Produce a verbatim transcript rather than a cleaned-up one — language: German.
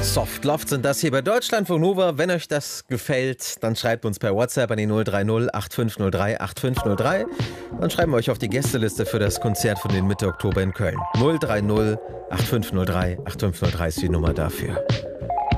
Soft Loft sind das hier bei Deutschlandfunk Nova. Wenn euch das gefällt, dann schreibt uns per WhatsApp an die null drei null acht fünf null drei acht fünf null drei. Dann schreiben wir euch auf die Gästeliste für das Konzert von den Mitte Oktober in Köln. null drei null acht fünf null drei acht fünf null drei ist die Nummer dafür.